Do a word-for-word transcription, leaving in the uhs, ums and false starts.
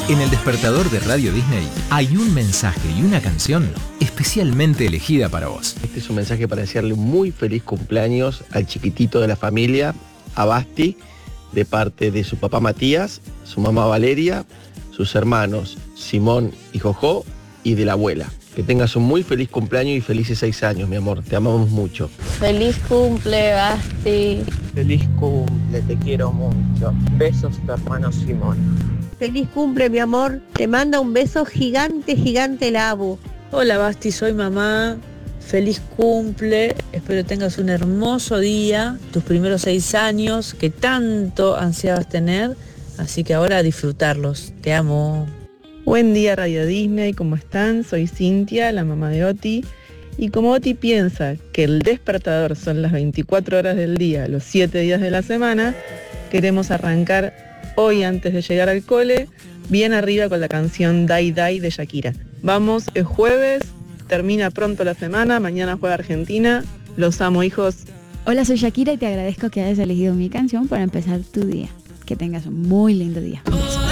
En el despertador de Radio Disney hay un mensaje y una canción especialmente elegida para vos. Este es un mensaje para desearle un muy feliz cumpleaños al chiquitito de la familia, a Basti, de parte de su papá Matías, su mamá Valeria, sus hermanos Simón y Jojó y de la abuela. Que tengas un muy feliz cumpleaños y felices seis años, mi amor. Te amamos mucho. Feliz cumple, Basti. Feliz cumple, te quiero mucho. Besos, tu hermano Simón. Feliz cumple, mi amor. Te manda un beso gigante, gigante la Abu. Hola Basti, soy mamá. Feliz cumple. Espero tengas un hermoso día. Tus primeros seis años que tanto ansiabas tener. Así que ahora a disfrutarlos. Te amo. Buen día Radio Disney, ¿cómo están? Soy Cintia, la mamá de Oti. Y como Oti piensa que el despertador son las veinticuatro horas del día, los siete días de la semana, queremos arrancar hoy antes de llegar al cole, bien arriba con la canción Die Die de Shakira. Vamos, es jueves, termina pronto la semana, mañana juega Argentina. Los amo, hijos. Hola, soy Shakira y te agradezco que hayas elegido mi canción para empezar tu día. Que tengas un muy lindo día.